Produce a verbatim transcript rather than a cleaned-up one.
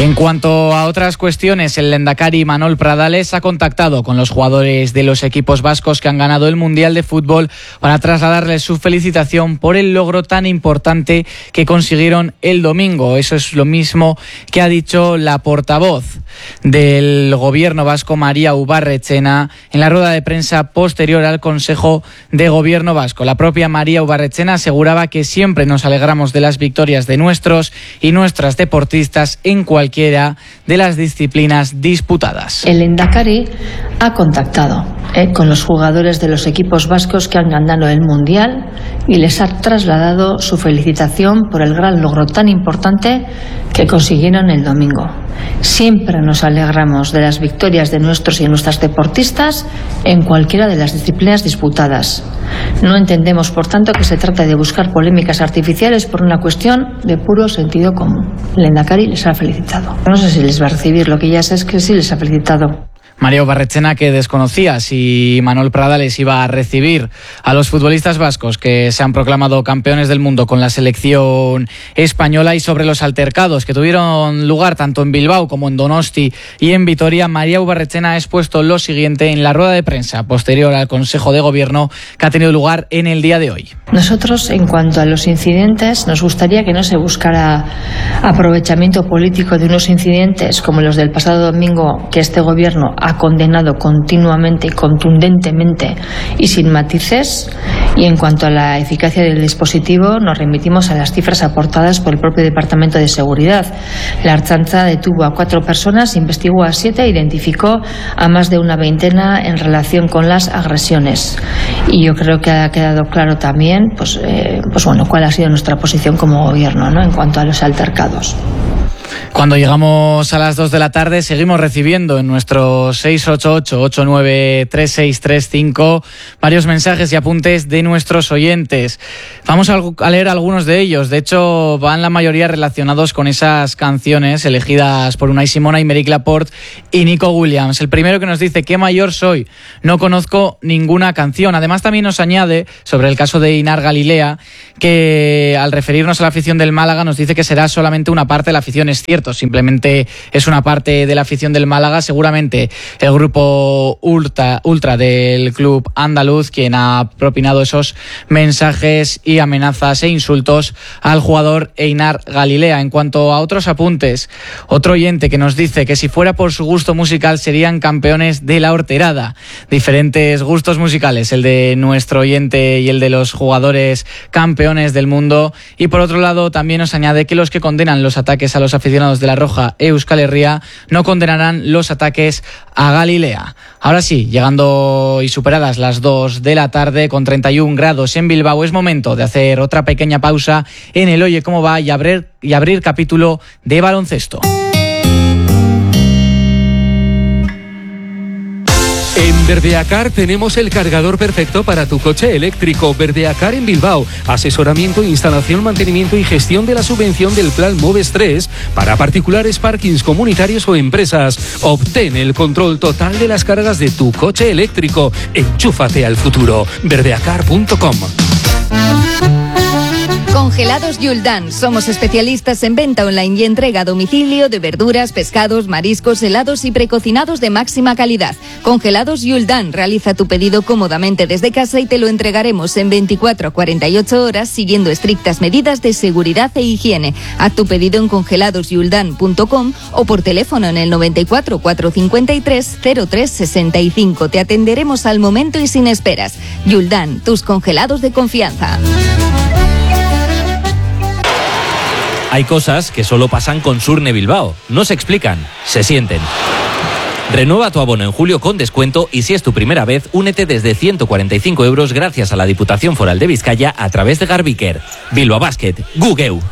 En cuanto a otras cuestiones, el lehendakari Manol Pradales ha contactado con los jugadores de los equipos vascos que han ganado el Mundial de Fútbol para trasladarles su felicitación por el logro tan importante que consiguieron el domingo. Eso es lo mismo que ha dicho la portavoz del gobierno vasco, María Ubarretxena, en la rueda de prensa posterior al Consejo de Gobierno vasco. La propia María Ubarretxena aseguraba que siempre nos alegramos de las victorias de nuestros y nuestras deportistas en cualquiera de las disciplinas disputadas. El lehendakari ha contactado eh, con los jugadores de los equipos vascos que han ganado el Mundial y les ha trasladado su felicitación por el gran logro tan importante que consiguieron el domingo. Siempre nos alegramos de las victorias de nuestros y nuestras deportistas en cualquiera de las disciplinas disputadas. No entendemos, por tanto, que se trata de buscar polémicas artificiales por una cuestión de puro sentido común. El lehendakari les ha felicitado. No sé si les va a recibir, lo que ya sé es que sí les ha felicitado. María Ubarretxena, que desconocía si Manol Pradales iba a recibir a los futbolistas vascos que se han proclamado campeones del mundo con la selección española. Y sobre los altercados que tuvieron lugar tanto en Bilbao como en Donosti y en Vitoria, María Ubarretxena ha expuesto lo siguiente en la rueda de prensa posterior al Consejo de Gobierno que ha tenido lugar en el día de hoy. Nosotros, en cuanto a los incidentes, nos gustaría que no se buscara aprovechamiento político de unos incidentes como los del pasado domingo, que este Gobierno ha condenado continuamente y contundentemente y sin matices. Y en cuanto a la eficacia del dispositivo, nos remitimos a las cifras aportadas por el propio Departamento de Seguridad. La Ertzaintza detuvo a cuatro personas, investigó a siete e identificó a más de una veintena en relación con las agresiones. Y yo creo que ha quedado claro también pues, eh, pues bueno, cuál ha sido nuestra posición como Gobierno, ¿no?, en cuanto a los altercados. Cuando llegamos a las dos de la tarde seguimos recibiendo en nuestro seis ocho ocho, ocho nueve tres seis tres cinco varios mensajes y apuntes de nuestros oyentes. Vamos a leer algunos de ellos. De hecho, van la mayoría relacionados con esas canciones elegidas por Unai Simona, Aymeric Laporte y Nico Williams. El primero que nos dice: qué mayor soy, no conozco ninguna canción. Además, también nos añade sobre el caso de Einar Galilea que al referirnos a la afición del Málaga nos dice que será solamente una parte de la afición. Es cierto, simplemente es una parte de la afición del Málaga. Seguramente el grupo ultra, ultra del club andaluz quien ha propinado esos mensajes y amenazas e insultos al jugador Einar Galilea. En cuanto a otros apuntes, otro oyente que nos dice que si fuera por su gusto musical serían campeones de la horterada. Diferentes gustos musicales, el de nuestro oyente y el de los jugadores campeones del mundo. Y por otro lado también nos añade que los que condenan los ataques a los aficionados de la Roja Euskal Herria no condenarán los ataques a Galilea. Ahora sí, llegando y superadas las dos de la tarde con treinta y un grados en Bilbao, es momento de hacer otra pequeña pausa en el Oye Cómo Va y abrir, y abrir capítulo de baloncesto. En Verdeacar tenemos el cargador perfecto para tu coche eléctrico. Verdeacar en Bilbao. Asesoramiento, instalación, mantenimiento y gestión de la subvención del Plan Moves tres para particulares, parkings comunitarios o empresas. Obtén el control total de las cargas de tu coche eléctrico. Enchúfate al futuro. verdeacar punto com. Congelados Yuldan. Somos especialistas en venta online y entrega a domicilio de verduras, pescados, mariscos, helados y precocinados de máxima calidad. Congelados Yuldan. Realiza tu pedido cómodamente desde casa y te lo entregaremos en veinticuatro a cuarenta y ocho horas siguiendo estrictas medidas de seguridad e higiene. Haz tu pedido en congelados yuldan punto com o por teléfono en el noventa y cuatro, cuatrocientos cincuenta y tres, cero tres sesenta y cinco. Te atenderemos al momento y sin esperas. Yuldan, tus congelados de confianza. Hay cosas que solo pasan con Surne Bilbao. No se explican, se sienten. Renueva tu abono en julio con descuento y si es tu primera vez, únete desde ciento cuarenta y cinco euros gracias a la Diputación Foral de Vizcaya a través de Garbiker. Bilbao Basket, Gugeu.